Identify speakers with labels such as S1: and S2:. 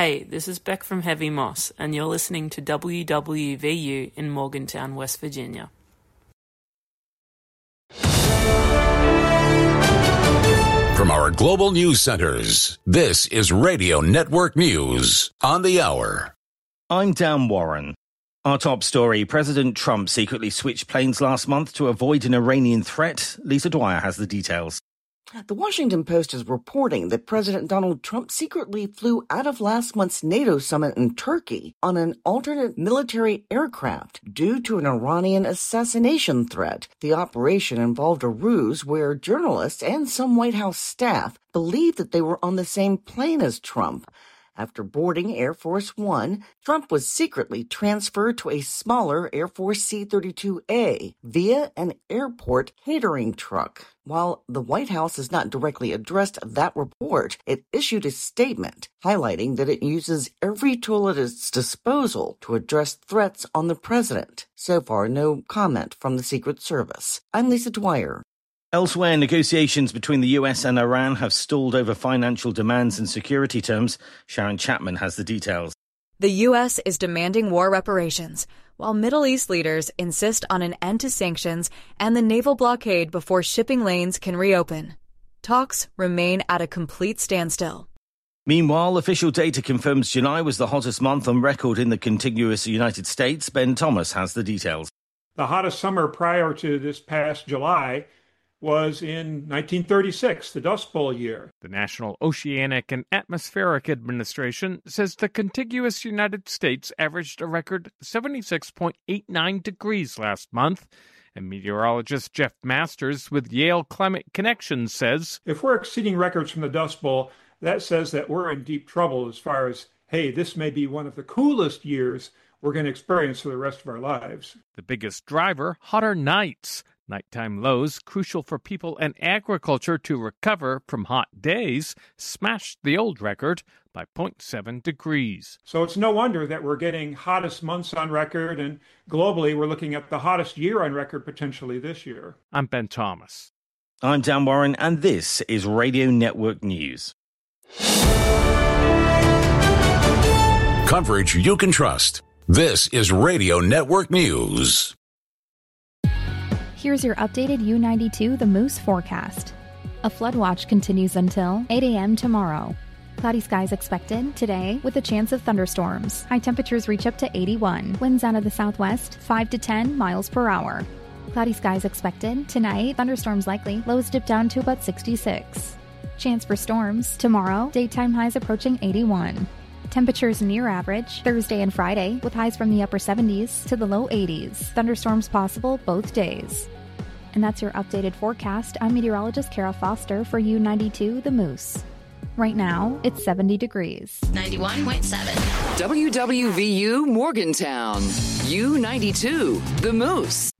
S1: Hey, this is Beck from Heavy Moss, and you're listening to WWVU in Morgantown, West Virginia.
S2: From our global news centers, this is Radio Network News on the hour.
S3: I'm Dan Warren. Our top story, President Trump secretly switched planes last month to avoid an Iranian threat. Lisa Dwyer has the details.
S4: The Washington Post is reporting that President Donald Trump secretly flew out of last month's NATO summit in Turkey on an alternate military aircraft due to an Iranian assassination threat. The operation involved a ruse where journalists and some White House staff believed that they were on the same plane as Trump. After boarding Air Force One, Trump was secretly transferred to a smaller Air Force C-32A via an airport catering truck. While the White House has not directly addressed that report, it issued a statement highlighting that it uses every tool at its disposal to address threats on the president. So far, no comment from the Secret Service. I'm Lisa Dwyer.
S3: Elsewhere, negotiations between the US and Iran have stalled over financial demands and security terms. Sharon Chapman has the details.
S5: The U.S. is demanding war reparations, while Middle East leaders insist on an end to sanctions and the naval blockade before shipping lanes can reopen. Talks remain at a complete standstill.
S3: Meanwhile, official data confirms July was the hottest month on record in the contiguous United States. Ben Thomas has the details.
S6: The hottest summer prior to this past July was in 1936, the Dust Bowl year.
S7: The National Oceanic and Atmospheric Administration says the contiguous United States averaged a record 76.89 degrees last month. And meteorologist Jeff Masters with Yale Climate Connection says,
S6: if we're exceeding records from the Dust Bowl, that says that we're in deep trouble as far as, hey, this may be one of the coolest years we're going to experience for the rest of our lives.
S7: The biggest driver, hotter nights. Nighttime lows, crucial for people and agriculture to recover from hot days, smashed the old record by 0.7 degrees.
S6: So it's no wonder that we're getting hottest months on record, and globally we're looking at the hottest year on record potentially this year.
S7: I'm Ben Thomas.
S3: I'm Dan Warren, and this is Radio Network News.
S2: Coverage you can trust. This is Radio Network News.
S8: Here's your updated U92 The Moose forecast. A flood watch continues until 8 a.m. tomorrow. Cloudy skies expected today with a chance of thunderstorms. High temperatures reach up to 81. Winds out of the southwest 5 to 10 miles per hour. Cloudy skies expected tonight. Thunderstorms likely. Lows dip down to about 66. Chance for storms tomorrow. Daytime highs approaching 81. Temperatures near average Thursday and Friday with highs from the upper 70s to the low 80s. Thunderstorms possible both days. And that's your updated forecast. I'm meteorologist Kara Foster for U92 The Moose. Right now, it's 70 degrees.
S9: 91.7. WWVU Morgantown. U92 The Moose.